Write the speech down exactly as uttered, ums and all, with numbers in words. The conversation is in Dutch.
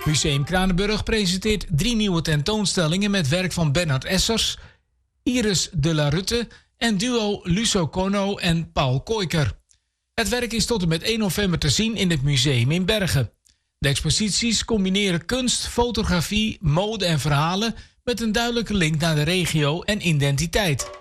Museum Kranenburg presenteert drie nieuwe tentoonstellingen met werk van Bernard Essers, Iris de la Rutte en duo Luso Corno en Paul Kooiker. Het werk is tot en met één november te zien in het museum in Bergen. De exposities combineren kunst, fotografie, mode en verhalen met een duidelijke link naar de regio en identiteit.